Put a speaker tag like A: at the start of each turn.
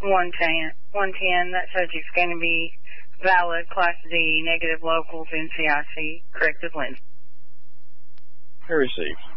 A: 110. That subject's going to be valid, Class D, negative locals, NCIC, corrected lens.
B: I received.